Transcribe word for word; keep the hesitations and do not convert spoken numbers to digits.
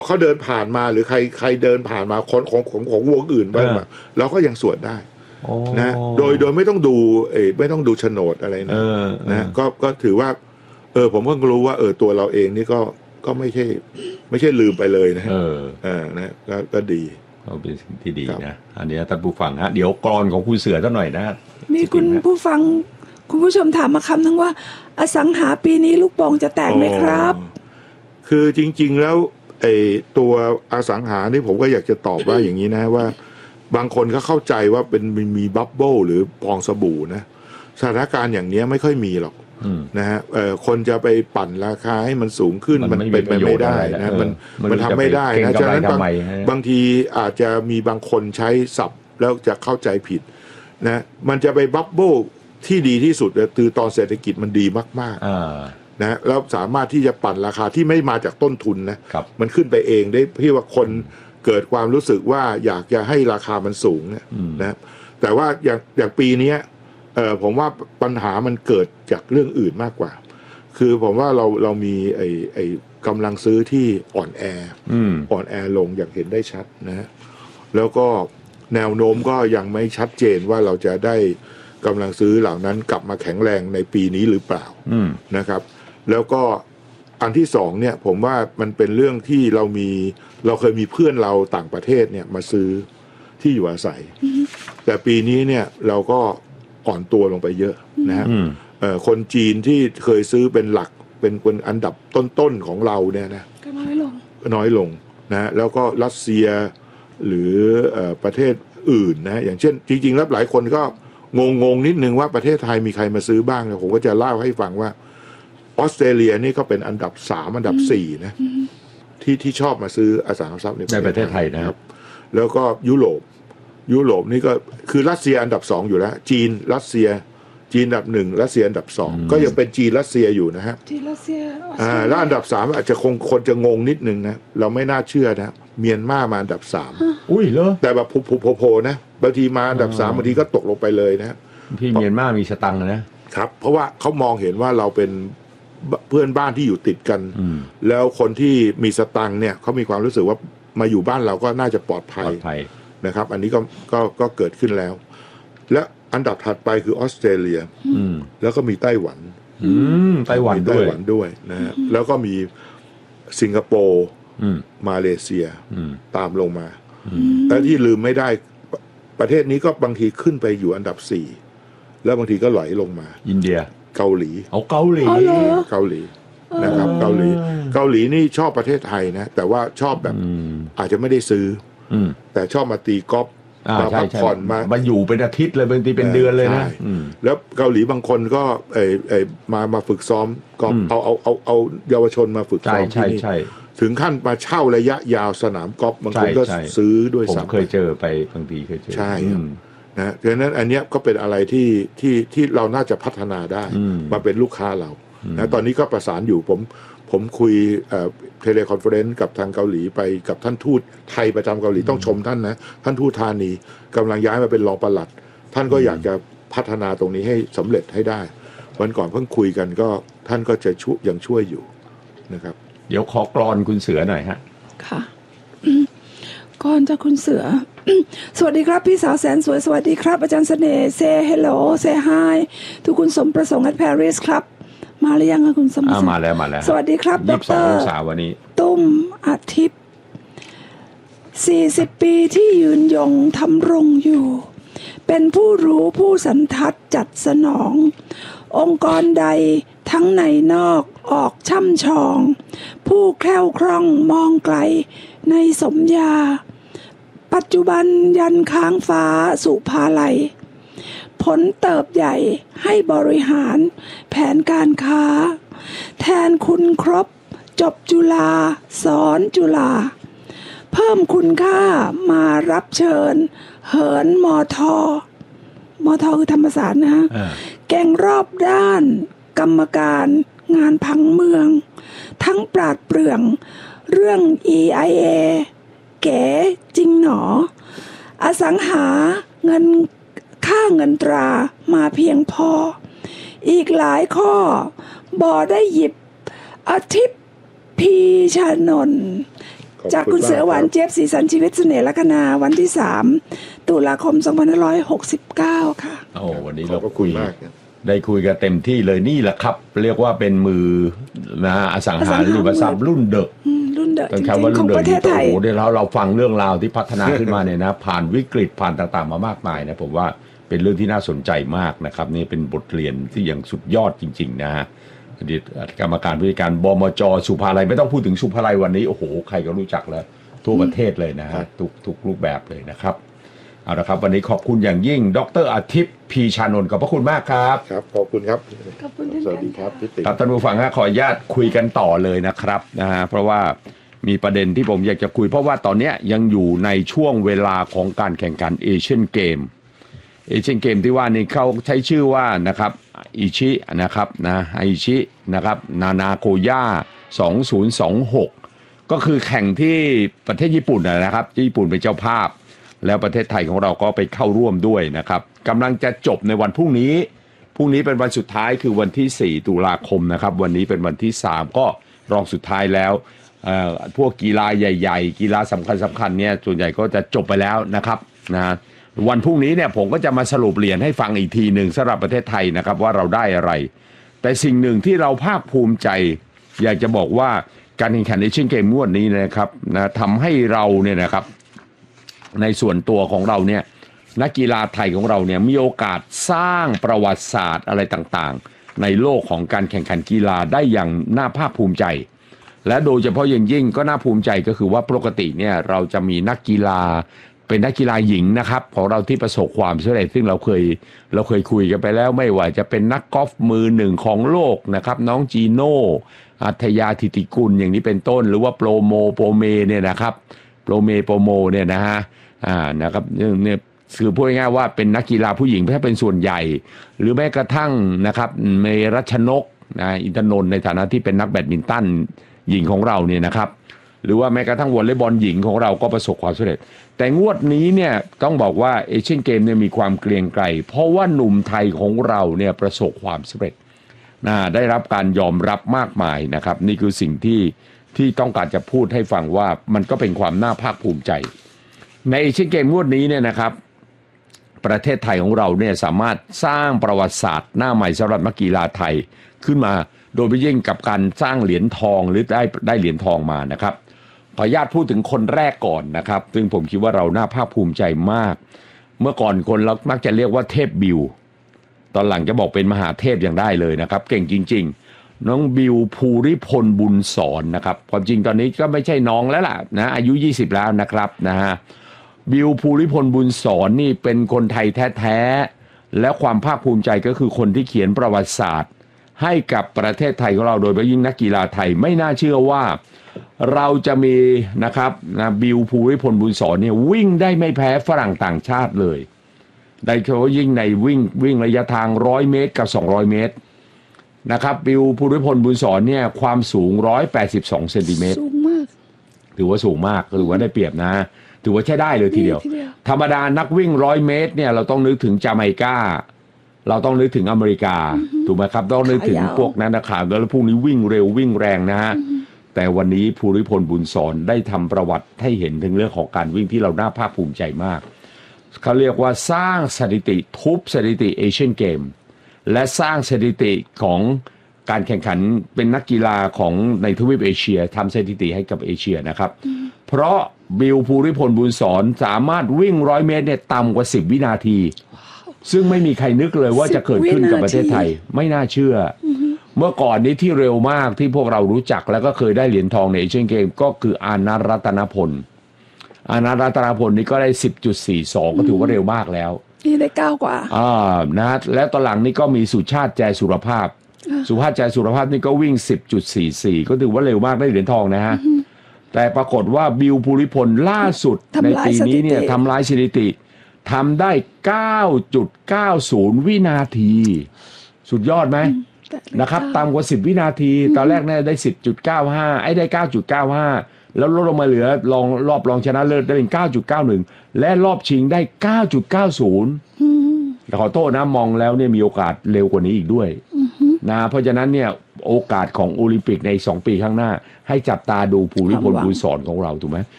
เขาเดินผ่านมาหรือใครใครเดินผ่านมาคนของของของวงอื่นบ้างเราก็ยังสวดได้นะโดยโดยไม่ต้องดูเออไม่ต้องดูโฉนดอะไรนะนะก็ก็ถือว่าเออผมก็รู้ว่าเออตัวเราเองนี่ก็ก็ไม่ใช่ไม่ใช่ลืมไปเลยนะเออเออนะก็ก็ดีก็เป็นสิ่งที่ดีนะอันนี้ท่านผู้ฟังฮะเดี๋ยวกรอนของคุณเสือสักหน่อยนะมีคุณผู้ฟังคุณผู้ชมถามมาคำนึงว่าอสังหาปีนี้ลูกโป่งจะแตกไหมครับคือจริงๆแล้วไอ้ตัวอสังหานี่ผมก็อยากจะตอบว่าอย่างนี้นะว่าบางคนก็เข้าใจว่าเป็นมีบับเบิ้ลหรือฟองสบู่นะสถานการณ์อย่างนี้ไม่ค่อยมีหรอกนะฮะเอ่อคนจะไปปั่นราคาให้มันสูงขึ้นมันเป็นไปไม่ได้นะมันมันทำไม่ได้นะฉะนั้นบางบางทีอาจจะมีบางคนใช้ศัพท์แล้วจะเข้าใจผิดนะมันจะไปบับเบิ้ลที่ดีที่สุดคือตอนเศรษฐกิจมันดีมากๆนะแล้วสามารถที่จะปั่นราคาที่ไม่มาจากต้นทุนนะมันขึ้นไปเองได้ที่ว่าคนเกิดความรู้สึกว่าอยากจะให้ราคามันสูงนะนะแต่ว่าอย่างอย่างปีนี้เอ่อผมว่าปัญหามันเกิดจากเรื่องอื่นมากกว่าคือผมว่าเราเรามีไอ้ไอ้กำลังซื้อที่อ่อนแออ่อนแอลงอย่างเห็นได้ชัดนะฮะแล้วก็แนวโน้มก็ยังไม่ชัดเจนว่าเราจะได้กำลังซื้อเหล่านั้นกลับมาแข็งแรงในปีนี้หรือเปล่านะครับแล้วก็อันที่สองเนี่ยผมว่ามันเป็นเรื่องที่เรามีเราเคยมีเพื่อนเราต่างประเทศเนี่ยมาซื้อที่อยู่อาศัยแต่ปีนี้เนี่ยเราก็อ่อนตัวลงไปเยอะนะฮะคนจีนที่เคยซื้อเป็นหลักเป็นคนอันดับต้นๆของเราเนี่ยนะก็น้อยลงก็น้อยลงนะแล้วก็รัสเซียหรือประเทศอื่นนะอย่างเช่นจริงๆแล้วหลายคนก็งงๆนิดนึงว่าประเทศไทยมีใครมาซื้อบ้างเนี่ยผมก็จะเล่าให้ฟังว่าออสเตรเลียนี่ก็เป็นอันดับสามอันดับสี่นะที่ที่ชอบมาซื้ออสังหาริมทรัพย์ในประเทศไทยนะครับแล้วก็ยุโรปยุโรปนี่ก็คือรัสเซียอันดับสองอยู่แล้วจีนรัสเซียจีนอันดับหนึ่งรัสเซียอันดับสองก็ยังเป็นจีนรัสเซียอยู่นะฮะจีนรัสเซียอ่าแล้วอันดับสามอาจจะคงคนจะงงนิดนึงนะเราไม่น่าเชื่อนะเมียนมามาอันดับสามอุ้ยเหรอแต่แบบโผล่ๆนะบางทีมาอันดับสามบางทีก็ตกลงไปเลยนะที่เมียนมามีสตังค์นะครับเพราะว่าเขามองเห็นว่าเราเป็นเพื่อนบ้านที่อยู่ติดกันแล้วคนที่มีสตังค์เนี่ยเขามีความรู้สึกว่ามาอยู่บ้านเราก็น่าจะปลอดภัยนะครับอันนี้ก็ก็ก็เกิดขึ้นแล้วและอันดับถัดไปคือออสเตรเลียแล้วก็มีไต้หวันไต้หวันด้วยไต้หวันด้วยนะฮะแล้วก็มีสิงคโปร์มาเลเซียตามลงมาแต่ที่ลืมไม่ได้ประเทศนี้ก็บางทีขึ้นไปอยู่อันดับสี่แล้วบางทีก็ไหลลงมาอินเดียเกาหลีเอาเกาหลีเกาหลีนะครับเกาหลีเกาหลีนี่ชอบประเทศไทยนะแต่ว่าชอบแบบอาจจะไม่ได้ซื้อแต่ชอบมาตีกอล์ฟมาพักผ่อนมามาอยู่เป็นอาทิตย์เลยบางทีเป็นเดือนเลยนะแล้วเกาหลีบางคนก็เออเออมามาฝึกซ้อมก็เอาเอาเอาเอาเยาวชนมาฝึกซ้อมที่นี่ถึงขั้นมาเช่าระยะยาวสนามกอล์ฟบางคนก็ซื้อด้วยซ้ำผมเคยเจอไปบางทีเคยเจอใช่นะเพราะฉะนั้นอันเนี้ยก็เป็นอะไรที่ที่ที่เราน่าจะพัฒนาได้มาเป็นลูกค้าเรานะตอนนี้ก็ประสานอยู่ผมผมคุยเอ่อเทเลคอนเฟอเรนซ์กับทางเกาหลีไปกับท่านทูตไทยประจำเกาหลีต้องชมท่านนะท่านทูตธานีกำลังย้ายมาเป็นรองปลัดท่านก็อยากจะพัฒนาตรงนี้ให้สำเร็จให้ได้วันก่อนเพิ่งคุยกันก็ท่านก็จะช่วยยังช่วยอยู่นะครับเดี๋ยวขอกรอนคุณเสือหน่อยฮะค่ะก่อนจะคุณเสือ สวัสดีครับพี่สาวแสนสวยสวัสดีครับอาจารย์เสน่ห์เซเฮลโลเซฮายทุกคุณสมประสงค์at Paris ครับมาหรือยังคะคุณสมประสงค์มาแล้วมาแล้วสวัสดีครับดร. วันนี้ตุ้มอาทิตย์สี่สิบปีที่ยืนยงทำรงอยู่เป็นผู้รู้ผู้สันทัดจัดสนององค์กรใดทั้งในนอกออกช่ำชองผู้แคล่วคล่องมองไกลในสมญาปัจจุบันยันค้างฟ้าสุภาลัยผลเติบใหญ่ให้บริหารแผนการค้าแทนคุณครบจบจุฬาสอนจุฬาเพิ่มคุณค่ามารับเชิญเหินมอทอมอทอคือธรรมศาสตร์นะเก่งรอบด้านกรรมการงานพังเมืองทั้งปราดเปรื่องเรื่อง อี ไอ เอ เก๋จริงหนออสังหาเงินค่าเงินตรามาเพียงพออีกหลายข้อบ่ได้หยิบอาทิตย์พีชานนท์จากคุณเสือหวานเจี๊ยบสีสันชีวิตเสน่ห์ลัคนาวันที่สามตุลาคมสองพันห้าร้อยหกสิบเก้าค่ะโอ้วันนี้เราก็คุยมากได้คุยกันเต็มที่เลยนี่แหละครับเรียกว่าเป็นมือนะอสังหาริมทรัพย์รุ่นเดอะรุ่นเดอะจริงๆของประเทศไทยโอ้โหเดี๋ยวเราเราฟังเรื่องราวที่พัฒนาขึ้นมาเนี่ยนะผ่านวิกฤตผ่านต่างๆมามากมายนะผมว่าเป็นเรื่องที่น่าสนใจมากนะครับนี่เป็นบทเรียนที่ยังสุดยอดจริงๆนะฮะอดีตกรรมการผู้จัดการบมจ.สุภาลัยไม่ต้องพูดถึงสุภาลัยวันนี้โอ้โหใครก็รู้จักแล้วทั่วประเทศเลยนะฮะทุกทุกรูปแบบเลยนะครับเอาละครับวันนี้ขอบคุณอย่างยิ่งดร.อาทิตย์พีชานนท์ขอบพระคุณมากครับครับขอบคุณครับขอบคุณสวัสดีครับพี่ติ๋มครับท่านผู้ฟังฮะขออนุญาตคุยกันต่อเลยนะครับนะฮะเพราะว่ามีประเด็นที่ผมอยากจะคุยเพราะว่าตอนนี้ยังอยู่ในช่วงเวลาของการแข่งขันเอเชียนเกมเอเชียนเกมที่ว่านี่เขาใช้ชื่อว่านะครับอิชินะครับนะอิชินะครับนานาโกย่าสองพันยี่สิบหกก็คือแข่งที่ประเทศญี่ปุ่นนะครับญี่ปุ่นเป็นเจ้าภาพแล้วประเทศไทยของเราก็ไปเข้าร่วมด้วยนะครับกำลังจะจบในวันพรุ่งนี้พรุ่งนี้เป็นวันสุดท้ายคือวันที่สี่ตุลาคมนะครับวันนี้เป็นวันที่สามก็รองสุดท้ายแล้วพวกกีฬาใหญ่ๆกีฬาสำคัญสำคัญเนี่ยส่วนใหญ่ก็จะจบไปแล้วนะครับนะวันพรุ่งนี้เนี่ยผมก็จะมาสรุปเหรียญให้ฟังอีกทีหนึ่งสำหรับประเทศไทยนะครับว่าเราได้อะไรแต่สิ่งหนึ่งที่เราภาคภูมิใจอยากจะบอกว่าการแข่งขันเอเชียนเกมงวดนี้นะครับนะทำให้เราเนี่ยนะครับในส่วนตัวของเราเนี่ยนักกีฬาไทยของเราเนี่ยมีโอกาสสร้างประวัติศาสตร์อะไรต่างๆในโลกของการแข่งขันกีฬาได้อย่างน่าภาคภูมิใจและโดยเฉพาะอย่างยิ่งก็น่าภูมิใจก็คือว่าปกติเนี่ยเราจะมีนักกีฬาเป็นนักกีฬาหญิงนะครับของเราที่ประสบความสำเร็จซึ่งเราเคยเราเคยคุยกันไปแล้วไม่ว่าจะเป็นนักกอล์ฟมือหนึ่งของโลกนะครับน้องจีโน่อัธยาธิติกุลอย่างนี้เป็นต้นหรือว่าโปรโมโปรเมเนี่ยนะครับโปรเมโปรโมเนี่ยนะฮะอ่านะครับเนี่ยคือพูดง่ายๆว่าเป็นนักกีฬาผู้หญิงถ้าเป็นส่วนใหญ่หรือแม้กระทั่งนะครับเมรัชนกนะอินทนนท์ในฐานะที่เป็นนักแบดมินตันหญิงของเราเนี่ยนะครับหรือว่าแม้กระทั่งวอลเลย์บอลหญิงของเราก็ประสบความสำเร็จแต่งวดนี้เนี่ยต้องบอกว่าเอเชียนเกมเนี่ยมีความเกรียงไกรเพราะว่าหนุ่มไทยของเราเนี่ยประสบความสำเร็จนะได้รับการยอมรับมากมายนะครับนี่คือสิ่งที่ที่ต้องการจะพูดให้ฟังว่ามันก็เป็นความน่าภาคภูมิใจในเอเชียนเกมงวดนี้เนี่ยนะครับประเทศไทยของเราเนี่ยสามารถสร้างประวัติศาสตร์หน้าใหม่สำหรับนักกีฬาไทยขึ้นมาโดยเฉพาะยิ่งกับการสร้างเหรียญทองหรือได้ได้เหรียญทองมานะครับขออนุญาตพูดถึงคนแรกก่อนนะครับซึ่งผมคิดว่าเราน่าภาคภูมิใจมากเมื่อก่อนคนเรามักจะเรียกว่าเทพบิวตอนหลังจะบอกเป็นมหาเทพอย่างได้เลยนะครับเก่งจริงๆน้องบิวภูริพลบุญสอนนะครับความจริงตอนนี้ก็ไม่ใช่น้องแล้วล่ะนะอายุยี่สิบแล้วนะครับนะฮะบิวภูริพลบุญสอนนี่เป็นคนไทยแท้ๆและความภาคภูมิใจก็คือคนที่เขียนประวัติศาสตร์ให้กับประเทศไทยของเราโดยเฉพาะยิ่งนักกีฬาไทยไม่น่าเชื่อว่าเราจะมีนะครับนะบิวภูริพลบุญสอนเนี่ยวิ่งได้ไม่แพ้ฝรั่งต่างชาติเลยได้เฉพาะยิ่งในวิ่งวิ่งระยะทางหนึ่งร้อยเมตรกับสองร้อยเมตรนะครับบิวภูริพลบุญสอนเนี่ยความสูงหนึ่งร้อยแปดสิบสองเซนติเมตรสูงมากถือว่าสูงมากถือว่าได้เปรียบนะถือว่าใช้ได้เลยทีเดียวธรรมดานักวิ่งร้อยเมตรเนี่ยเราต้องนึกถึงจาเมกาเราต้องนึกถึงอเมริกาถูกไหมครับต้องนึกถึงพวกนั้นนะครับแล้วพวกนี้วิ่งเร็ววิ่งแรงนะฮะแต่วันนี้ภูริพลบุญสอนได้ทำประวัติให้เห็นถึงเรื่องของการวิ่งที่เราน่าภาคภูมิใจมากเขาเรียกว่าสร้างสถิติทุบสถิติเอเชียนเกมและสร้างสถิติของการแข่งขันเป็นนักกีฬาของในทวีปเอเชียทำสถิติให้กับเอเชียนะครับเพราะบิวภูริพลบุญสอนสามารถวิ่งร้อยเมตรเนี่ยต่ำกว่าสิบวินาทีซึ่งไม่มีใครนึกเลยว่าจะเกิดขึ้นกับประเทศไทยไม่น่าเชื่อเมื่อก่อนนี้ที่เร็วมากที่พวกเรารู้จักแล้วก็เคยได้เหรียญทองในเอเชียนเกมก็คืออานัทรัตนพลอานัทรัตนพลนี่ก็ได้ สิบจุดสี่สอง ก็ถือว่าเร็วมากแล้วนี่ได้เก้ากว่าอ่านะแล้วตอนหลังนี่ก็มีสุชาติแจสุรภาพสุชาติแจสุรภาพนี่ก็วิ่ง สิบจุดสี่สี่ ก็ถือว่าเร็วมากได้เหรียญทองนะฮะแต่ปรากฏว่าบิวภูริพลล่าสุดในปีนี้เนี่ยทำลายสถิติทำได้ เก้าจุดเก้าศูนย์ วินาทีสุดยอดไหมนะครับต่ำกว่าสิบวินาทีตอนแรกเนี่ยได้ สิบจุดเก้าห้า ไอ้ได้ เก้าจุดเก้าห้า แล้วลดลงมาเหลือรองรอบรองชนะเลิศได้เป็น เก้าจุดเก้าหนึ่ง และรอบชิงได้ เก้าจุดเก้าศูนย์ แต่ขอโทษนะมองแล้วเนี่ยมีโอกาสเร็วกว่านี้อีกด้วยนะเพราะฉะนั้นเนี่ยโอกาสของโอลิมปิกในสองปีข้างหน้า ให้จับตาดูภูริพลความหวังบุญสอนของเราถูกไหม